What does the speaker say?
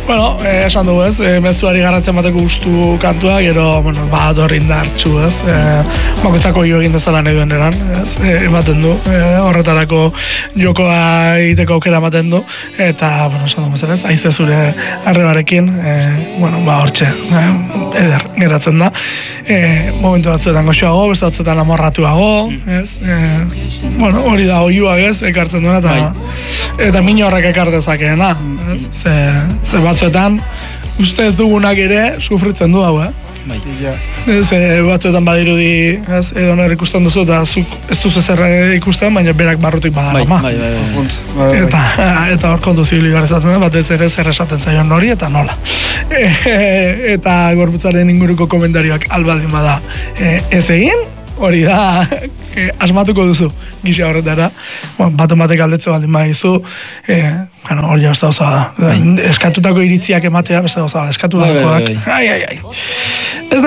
Bueno, esan dugu ez, mezuari garratzen bateko gustu kantua, gero, bueno, dorri indartxu ez, bakoitzako jo egin dezala nahi duen eran, ez, ematen du, horretarako jokoa egiteko aukera ematen du, eta, bueno, esan dugu ez, aize zure arrebarekin, bueno, hortxe, eder, geratzen da, momentu batzuetan goxoago, beste batzuetan amorratuago, ez, bueno, hori da oiua ez, ekartzen duena, eta min horrek ekar dezakeena, ze batzuetan, uste ez dugunak ere, sufritzen du hau, batzuetan badirudi, edo nire ikusten duzu, eta zuk ez duzu zerra ikusten, baina berak barrutik badara. Eta hor kontu zibili garrizatzen da, batez ere zer esaten zaion hori, eta nola. Eta gorputzaren inguruko komentarioak albaldin bada ez egin, hori da, asmatuko duzu gisa horretara, batek aldetze baldin badizu, hori beste gauza da. Eskatutako iritziak ematea, beste gauza da, eskatutakoak.